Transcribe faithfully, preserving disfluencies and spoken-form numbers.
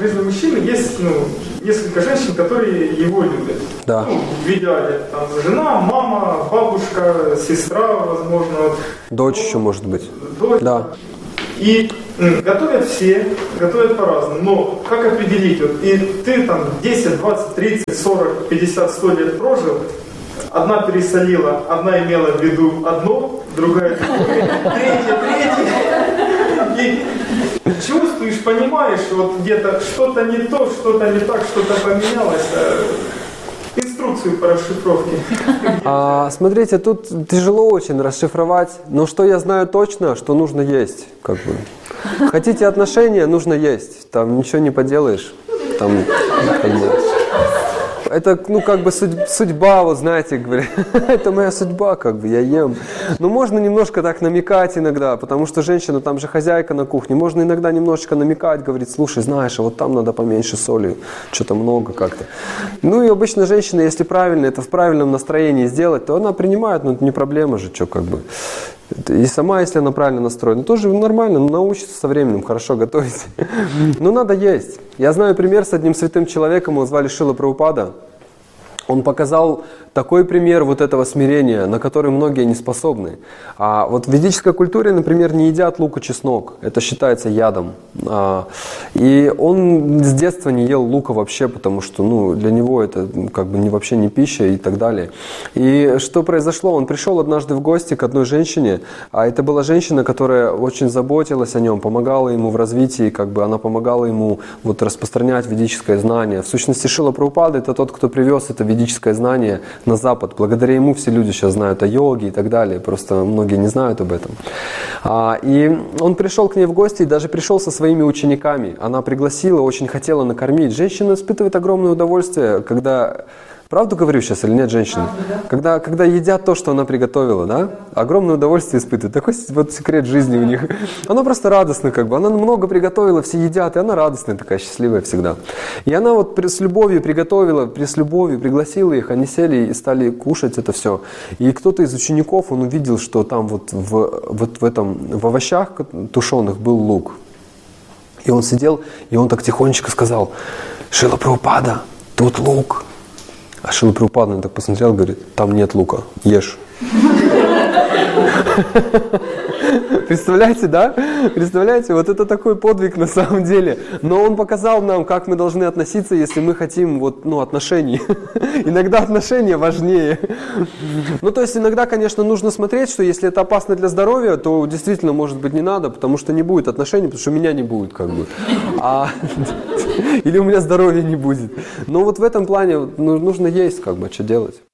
жизни мужчины есть ну, несколько женщин, которые его любят. Да. Ну, в идеале. Там, жена, мама, бабушка, сестра, возможно. Дочь еще может быть. Дочь. Да. И м, готовят все, готовят по-разному. Но как определить? Вот, и ты там десять, двадцать, тридцать, сорок, пятьдесят, сто лет прожил, одна пересолила, одна имела в виду одно, другая другое, третья, третья. И чувствуешь, понимаешь, вот где-то что-то не то, что-то не так, что-то поменялось. Инструкцию по расшифровке. А, смотрите, тут тяжело очень расшифровать, но что я знаю точно, что нужно есть, как бы. Хотите отношения, нужно есть, там ничего не поделаешь, там, как бы. Это, ну, как бы судьба, вот знаете, говорят, это моя судьба, как бы, я ем. Но можно немножко так намекать иногда, потому что женщина, там же хозяйка на кухне, можно иногда немножечко намекать, говорить, слушай, знаешь, а вот там надо поменьше соли, что-то много как-то. Ну и обычно женщина, если правильно, это в правильном настроении сделать, то она принимает, ну это не проблема же, что как бы. И сама, если она правильно настроена, тоже нормально, научится со временем хорошо готовить. Но надо есть. Я знаю пример с одним святым человеком, его звали Шрила Прабхупада. Он показал такой пример вот этого смирения, на который многие не способны. А вот в ведической культуре, например, не едят лук и чеснок. Это считается ядом. А, и он с детства не ел лука вообще, потому что ну, для него это как бы не, вообще не пища и так далее. И что произошло? Он пришел однажды в гости к одной женщине, а это была женщина, которая очень заботилась о нем, помогала ему в развитии, как бы она помогала ему вот, распространять ведическое знание. В сущности, Шрила Прабхупада — это тот, кто привез это ведическое знание на Запад. Благодаря ему все люди сейчас знают о йоге и так далее. Просто многие не знают об этом. А, и он пришел к ней в гости и даже пришел со своими учениками. Она пригласила, очень хотела накормить. Женщина испытывает огромное удовольствие, когда... Правду говорю сейчас или нет, женщины? Да. Когда, когда едят то, что она приготовила, да? Огромное удовольствие испытывают. Такой вот секрет жизни у них. Она просто радостна, как бы. Она много приготовила, все едят, и она радостная, такая счастливая всегда. И она вот с любовью приготовила, с любовью пригласила их, они сели и стали кушать это все. И кто-то из учеников, он увидел, что там вот в, вот в этом, в овощах тушеных был лук. И он сидел, и он так тихонечко сказал: «Шрила Прабхупада, тут лук». А Шрила Прабхупада так посмотрел, говорит: там нет лука, ешь. Представляете, да? Представляете, вот это такой подвиг на самом деле. Но он показал нам, как мы должны относиться, если мы хотим вот, ну, отношений. Иногда отношения важнее. Ну, то есть иногда, конечно, нужно смотреть, что если это опасно для здоровья, то действительно, может быть, не надо, потому что не будет отношений, потому что меня не будет, как бы. А... Или у меня здоровья не будет. Но вот в этом плане ну, нужно есть, как бы, что делать.